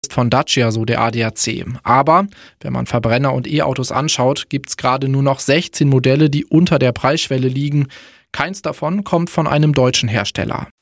von Dacia, so der ADAC. Aber wenn man Verbrenner- und E-Autos anschaut, gibt es gerade nur noch 16 Modelle, die unter der Preisschwelle liegen. Keins davon kommt von einem deutschen Hersteller.